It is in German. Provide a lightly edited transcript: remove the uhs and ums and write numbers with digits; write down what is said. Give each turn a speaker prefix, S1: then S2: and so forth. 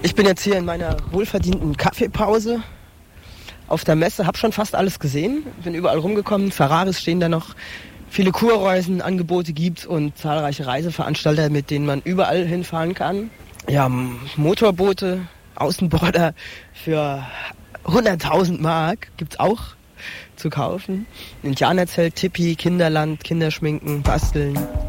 S1: Ich bin jetzt hier in meiner wohlverdienten Kaffeepause auf der Messe, habe schon fast alles gesehen, bin überall rumgekommen, Ferraris stehen da noch, viele Kurreusenangebote gibt's und zahlreiche Reiseveranstalter, mit denen man überall hinfahren kann. Ja, Motorboote, Außenborder für 100.000 Mark gibt's auch zu kaufen. Indianerzelt, Tipi, Kinderland, Kinderschminken, Basteln.